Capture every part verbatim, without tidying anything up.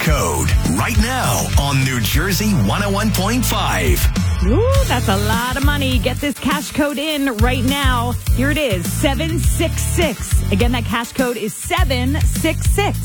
code right now on New Jersey one oh one point five. Ooh, that's a lot of money. Get this cash code in right now. Here it is, seven six six. Again, that cash code is seven six six.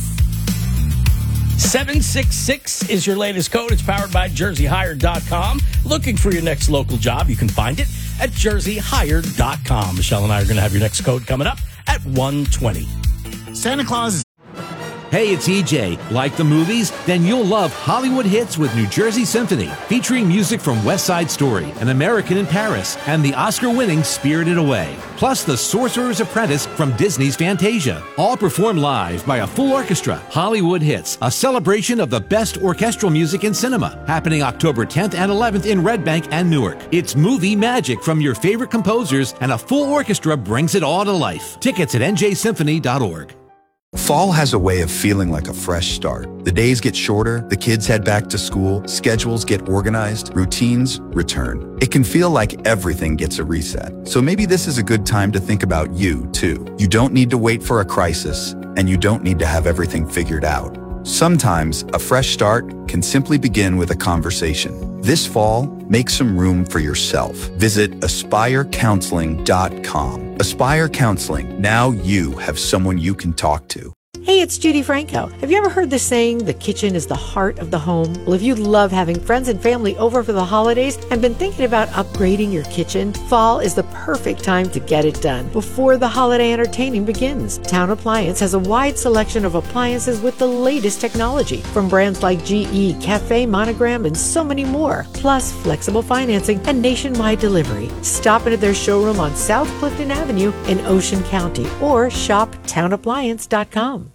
seven six six is your latest code. It's powered by jersey hired dot com. Looking for your next local job? You can find it at jersey hired dot com. Michelle and I are going to have your next code coming up at one twenty. Santa Claus is... Hey, it's E J. Like the movies? Then you'll love Hollywood Hits with New Jersey Symphony, featuring music from West Side Story, An American in Paris, and the Oscar-winning Spirited Away. Plus The Sorcerer's Apprentice from Disney's Fantasia. All performed live by a full orchestra. Hollywood Hits, a celebration of the best orchestral music in cinema, happening October tenth and eleventh in Red Bank and Newark. It's movie magic from your favorite composers, and a full orchestra brings it all to life. Tickets at n j symphony dot org. Fall has a way of feeling like a fresh start. The days get shorter, the kids head back to school, schedules get organized, routines return. It can feel like everything gets a reset. So maybe this is a good time to think about you, too. You don't need to wait for a crisis, and you don't need to have everything figured out. Sometimes a fresh start can simply begin with a conversation. This fall, make some room for yourself. Visit aspire counseling dot com. Aspire Counseling. Now you have someone you can talk to. Hey, it's Judy Franco. Have you ever heard the saying, the kitchen is the heart of the home? Well, if you love having friends and family over for the holidays and been thinking about upgrading your kitchen, fall is the perfect time to get it done before the holiday entertaining begins. Town Appliance has a wide selection of appliances with the latest technology from brands like G E, Cafe, Monogram, and so many more. Plus, flexible financing and nationwide delivery. Stop in at their showroom on South Clifton Avenue in Ocean County or shop town appliance dot com.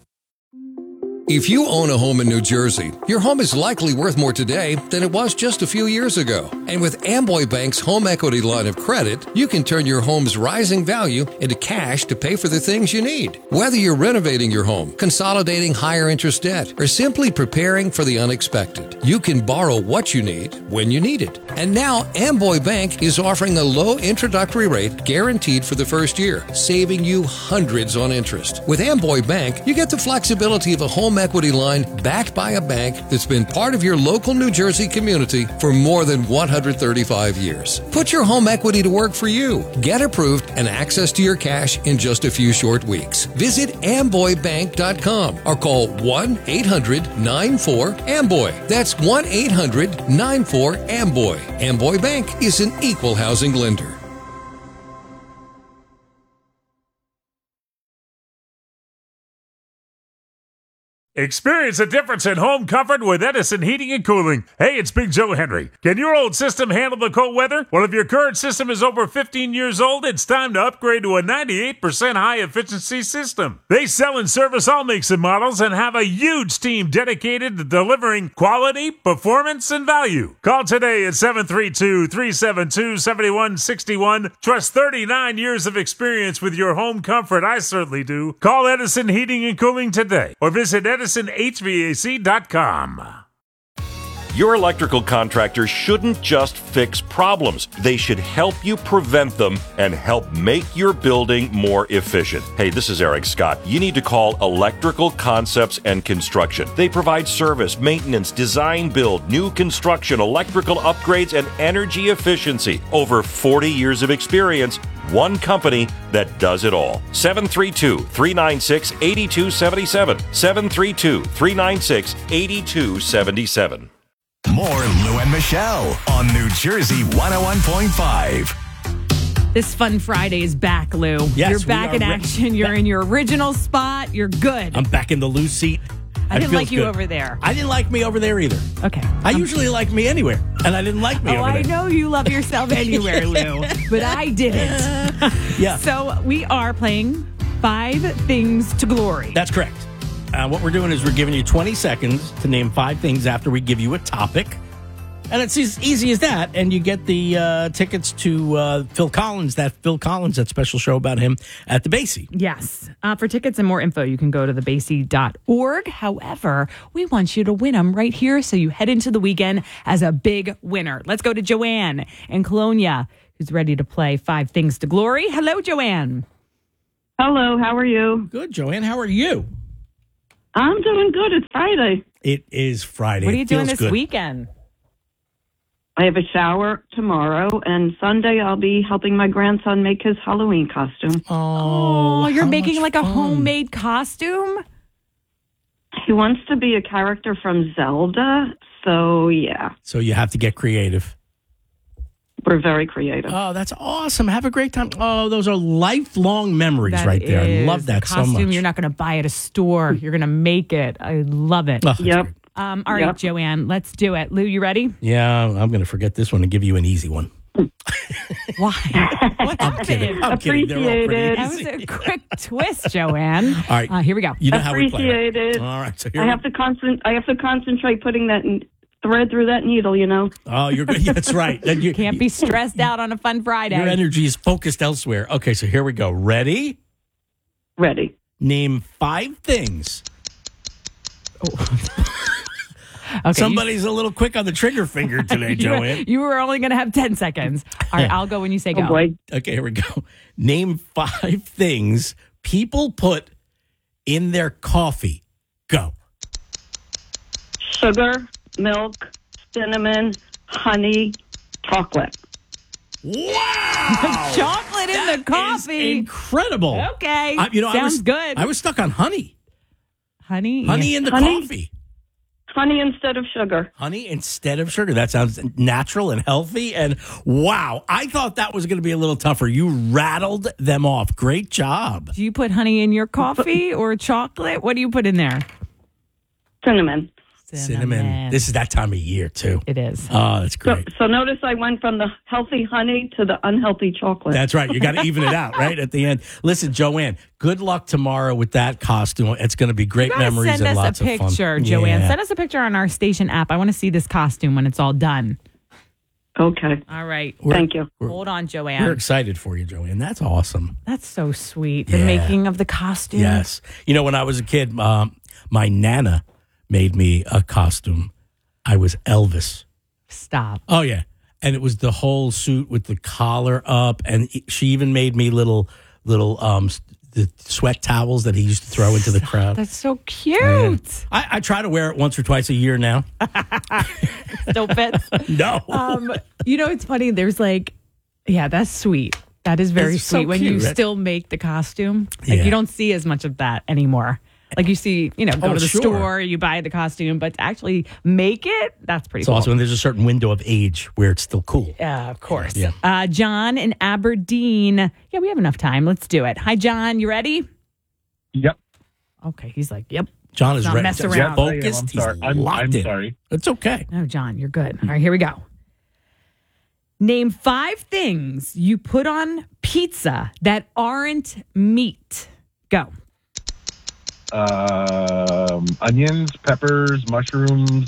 If you own a home in New Jersey, your home is likely worth more today than it was just a few years ago. And with Amboy Bank's home equity line of credit, you can turn your home's rising value into cash to pay for the things you need. Whether you're renovating your home, consolidating higher interest debt, or simply preparing for the unexpected, you can borrow what you need when you need it. And now Amboy Bank is offering a low introductory rate guaranteed for the first year, saving you hundreds on interest. With Amboy Bank, you get the flexibility of a home equity line backed by a bank that's been part of your local New Jersey community for more than one hundred thirty-five years. Put your home equity to work for you. Get approved and access to your cash in just a few short weeks. Visit amboy bank dot com or call one eight hundred nine four amboy. That's one eight hundred nine four amboy. Amboy Bank is an equal housing lender. Experience a difference in home comfort with Edison Heating and Cooling. Hey, it's Big Joe Henry. Can your old system handle the cold weather? Well, if your current system is over fifteen years old, it's time to upgrade to a ninety-eight percent high-efficiency system. They sell and service all makes and models and have a huge team dedicated to delivering quality, performance, and value. Call today at seven three two, three seven two, seven one six one. Trust thirty-nine years of experience with your home comfort. I certainly do. Call Edison Heating and Cooling today or visit edison h v a c dot com. Your electrical contractor shouldn't just fix problems. They should help you prevent them and help make your building more efficient. Hey, this is Eric Scott. You need to call Electrical Concepts and Construction. They provide service, maintenance, design build, new construction, electrical upgrades, and energy efficiency. Over forty years of experience. One company that does it all. seven three two, three nine six, eight two seven seven. seven three two, three nine six, eight two seven seven. More Lou and Michelle on New Jersey one oh one point five. This Fun Friday is back, Lou. Yes, You're we back are in re- action. You're in your original spot. You're good. I'm back in the Lou seat. I It didn't feels like you good. over there. I didn't like me over there either. Okay. I Um, usually like me anywhere, and I didn't like me Oh, over there. I know you love yourself anywhere, Lou, but I didn't. Yeah. So we are playing Five Things to Glory. That's correct. Uh, what we're doing is we're giving you twenty seconds to name five things after we give you a topic. And it's as easy as that. And you get the uh, tickets to uh, Phil Collins, that Phil Collins, that special show about him at the Basie. Yes. Uh, for tickets and more info, you can go to the basie dot org. However, we want you to win them right here, so you head into the weekend as a big winner. Let's go to Joanne in Colonia, who's ready to play Five Things to Glory. Hello, Joanne. Hello, how are you? Good, Joanne. How are you? I'm doing good. It's Friday. It is Friday. What are you It doing feels this good. weekend? I have a shower tomorrow, and Sunday I'll be helping my grandson make his Halloween costume. Oh, you're how making much like a fun. homemade costume? He wants to be a character from Zelda, so yeah, So you have to get creative. we're very creative. Oh, that's awesome. Have a great time. Oh, those are lifelong memories That right there. I is love that a so costume much. you're not going to buy at a store. You're going to make it. I love it. Oh, that's Yep. great. Um, all right, Yep. Joanne, let's do it. Lou, you ready? Yeah, I'm going to forget this one and give you an easy one. Why? What happened? Kidding. I'm kidding. They're all pretty Appreciate it. That was easy. a quick twist, Joanne. All right. Uh, here we go. You know how we play. right? Appreciate it. All right. So here I we have to concent- I have to concentrate putting that n- thread through that needle. You know. Oh, you're good. Yeah, that's right. Then you, Can't be stressed out on a fun Friday. Your energy is focused elsewhere. Okay, so here we go. Ready? Ready. Name five things. Okay, Somebody's a little quick on the trigger finger today, you, Joanne. you were only going to have ten seconds. All right, I'll go when you say go. Oh boy. Okay, here we go. Name five things people put in their coffee. Go. Sugar, milk, cinnamon, honey, chocolate. Wow! Chocolate in That the is coffee. incredible. Okay. I, you know, I Sounds was, good. I was stuck on honey. Honey. Honey yeah. in the Honey? coffee. Honey instead of sugar. Honey instead of sugar. That sounds natural and healthy. And wow, I thought that was going to be a little tougher. You rattled them off. Great job. Do you put honey in your coffee or chocolate? What do you put in there? Cinnamon. Cinnamon. This is that time of year, too. It is. Oh, that's So, great. so notice I went from the healthy honey to the unhealthy chocolate. That's right. You got to even it out, right? At the end. Listen, Joanne, good luck tomorrow with that costume. It's going to be great You gotta memories send and us lots a of fun. picture, Joanne. Yeah. Send us a picture on our station app. I want to see this costume when it's all done. Okay. All right. We're- Thank you. we're- Hold on, We're Joanne. excited for you, Joanne. That's awesome. That's so sweet. The Yeah. making of the costume. Yes. You know, when I was a kid, um, my Nana made me a costume. I was Elvis. Stop. Oh, yeah. And it was the whole suit with the collar up. And she even made me little, little, um, s- the sweat towels that he used to throw into the crowd. That's so cute. Yeah. I, I try to wear it once or twice a year now. Still fits. No. Um, you know, it's funny. There's like, yeah, that's sweet. That is very It's so sweet when cute, you right? still make the costume. Like Yeah. you don't see as much of that anymore. Like you see, you know, go Oh, to the sure. store, you buy the costume, but to actually make it, that's pretty It's cool. also when there's a certain window of age where it's still cool. Yeah, of course. Yeah. Uh, John in Aberdeen. Yeah, we have enough time. Let's do it. Hi, John. You ready? Yep. Okay. He's like, yep. John is Not ready. mess He's around. focused. I'm He's sorry. I'm, locked I'm in. sorry. It's okay. No, John, you're good. All right, here we go. Name five things you put on pizza that aren't meat. Go. Um, onions, peppers, mushrooms,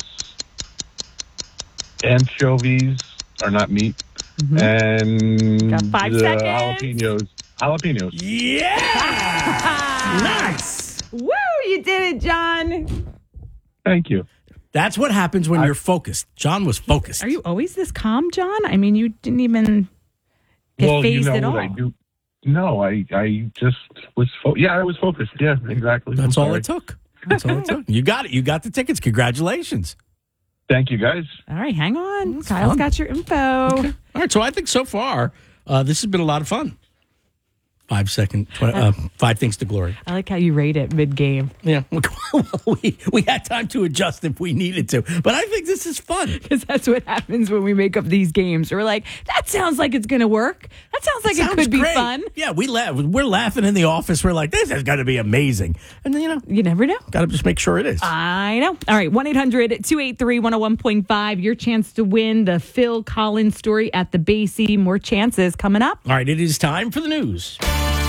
anchovies are not meat, and Got five the seconds. jalapenos. Jalapenos. Yeah. Nice. Woo, you did it, John. Thank you. That's what happens when you're focused. John was focused. Are you always this calm, John? I mean, you didn't even get well, you phased know at what all. I do. No, I, I just was. Fo- yeah, I was focused. Yeah, exactly. That's I'm all sorry. it took. That's all it took. You got it. You got the tickets. Congratulations. Thank you, guys. All right, hang on. Kyle's fun. got your info. All right. So I think so far, uh, this has been a lot of fun. Five second, twenty, uh, five things to glory. I like how you rate it mid-game. Yeah, we we had time to adjust if we needed to, but I think this is fun. Because that's what happens when we make up these games. We're like, that sounds like it's going to work. That sounds like it Sounds could be great. fun. Yeah, we laugh. We're laughing in the office. We're like, this is going to be amazing, and then you know, You never know. got to just make sure it is. I know. All right, one eight hundred two eight three one oh one point five. Your chance to win the Phil Collins story at the Basie. More chances coming up. All right, it is time for the news.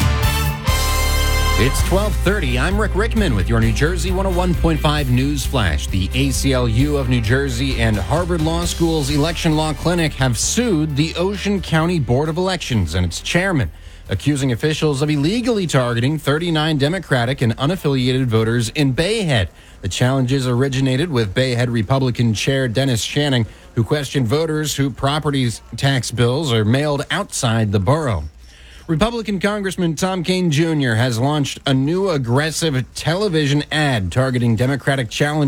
It's twelve thirty. I'm Rick Rickman with your New Jersey one oh one point five News Flash. The A C L U of New Jersey and Harvard Law School's Election Law Clinic have sued the Ocean County Board of Elections and its chairman, accusing officials of illegally targeting thirty-nine Democratic and unaffiliated voters in Bayhead. The challenges originated with Bayhead Republican Chair Dennis Shanning, who questioned voters whose property tax bills are mailed outside the borough. Republican Congressman Tom Kean Junior has launched a new aggressive television ad targeting Democratic challenge